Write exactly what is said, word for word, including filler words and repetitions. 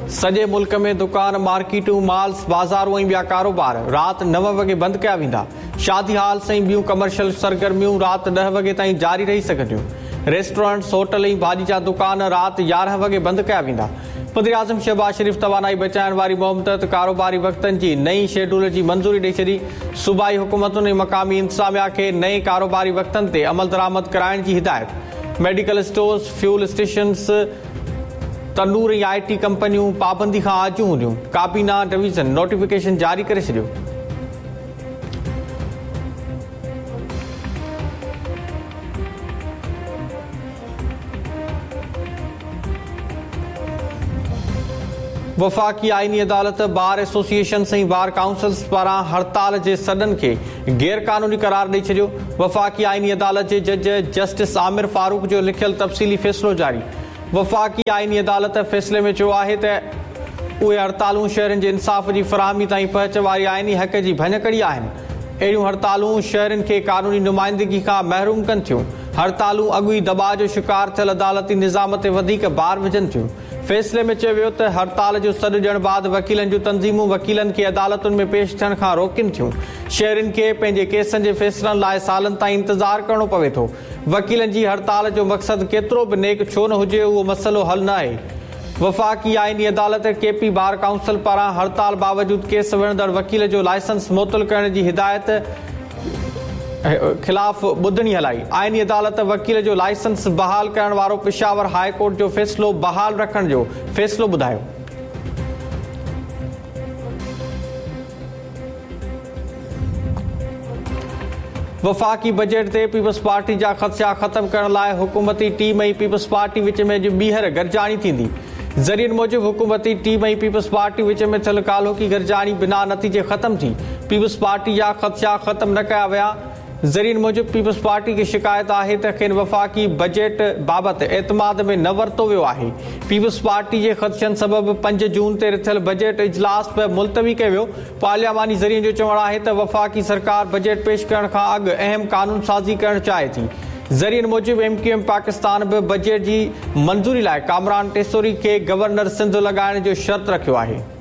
सॼे मुल्क में दुकान, मार्केटूं, मॉल्स, बाज़ारूं ऐं ॿिया कारोबार राति नव वॻे बंदि कया वेंदा। शादी हॉल्स ऐं ॿियूं कमर्शियल सरगर्मियूं राति ॾह वॻे ताईं जारी रही सघंदियूं। रेस्टोरेंट्स, होटल ऐं भाॼी जा दुकान राति यारहं वॻे बंदि कया वेंदा। वज़ीर आज़म शहबाज शरीफ़ तवानाई बचाइण वारी मुहिम तहत कारोबारी वक़्तनि जी नई शेड्यूल जी मंज़ूरी ॾेई छॾी। सूबाई हुकूमतुनि ऐं मक़ामी इंतिज़ामिया खे नए कारोबारी वक़्तनि ते अमल दरामद कराइण जी हिदायत। मेडिकल स्टोर्स, फ्यूल स्टेशन्स, तंदूर ऐं आई टी कंपनियूं पाबंदी खां आजू हूंदियूं। काबीना डिवीज़न नोटिफिकेशन जारी करे छॾियो। वफ़ाक़ी आईनी अदालत बार एसोसिएशन्स ऐं बार काउंसिल्स पारां हड़ताल जे सॾनि खे गैर क़ानूनी करार ॾेई छॾियो। वफ़ाक़ी आईनी अदालत जे जज जस्टिस आमिर फारूक जो लिखियल तफ़सीली फ़ैसिलो जारी। वफ़ाक़ी आईनी अदालत फ़ैसिले में चयो आहे त उहे हड़तालूं शहरनि जे इंसाफ़ जी फ़राहमी ताईं पहुच वारी आईनी हक़ जी भञकड़ी आहिनि। अहिड़ियूं हड़तालूं शहरनि खे क़ानूनी नुमाइंदगी खां महरूम कनि थियूं। हड़तालूं अॻुई दॿाउ जो शिकार थियल अदालती निज़ाम ते वधीक भार विझनि थियूं। फ़ैसिले में चयो वियो त हड़ताल जो सॾु ॾियण बैदि वकीलनि जूं तंज़ीमूं वकीलनि खे अदालतुनि में पेश थियण खां रोकनि थियूं। शहरनि खे पंहिंजे केसनि जे फ़ैसिलनि लाइ सालनि ताईं इंतज़ारु करणो पवे थो। वकीलनि जी हड़ताल जो मक़सदु केतिरो बि नेक छो न हुजे, उहो मसइलो हल न आहे। वफ़ाक़ी आईनी अदालत के पी बार काउंसिल पारां हड़ताल बावजूदि केस विढ़ंदड़ वकील जो लाइसेंस मुअतल करण जी हिदायत ख़िलाफ़ ॿुधणी हलाई। आईनी अदालत वकील जो लाइसेंस बहाल करण वारो पेशावर हाई कोर्ट जो फ़ैसिलो बहाल रखण जो फ़ैसिलो ॿुधायो। वफ़ाक़ी बजट ते पीपल्स पार्टी जा ख़दशा ख़तम करण लाइ हुकूमती टीम ऐं पीपल्स पार्टी विच में अॼु ॿीहर गॾिजाणी थींदी। ज़रियनि मूजिबि हुकूमती टीम ऐं पीपल्स पार्टी विच में थियल काल्होकी गॾिजाणी बिना नतीजे ख़तम थी। पीपल्स पार्टी जा ख़दशा ख़तम न कया विया। ज़रियनि मूजिबि पीपल्स पार्टी खे शिकायत आहे त खेनि वफ़ाक़ी बजट बाबति एतमाद में न वरितो वियो आहे। पीपल्स पार्टी जे ख़दशनि सबबि पंज जून ते थियल बजट इजलास बि मुलतवी कयो वियो। पार्लियामानी ज़रियनि जो चवणु आहे त वफ़ाक़ी सरकार बजट पेश करण खां अॻु अहम क़ानून साज़ी करणु चाहे थी। ज़रियनि मूजिबि एम क्यू एम पाकिस्तान बि बजट जी मंज़ूरी लाइ कामरान टेसोरी खे गवर्नर सिंध लॻाइण जो शर्त रखियो आहे।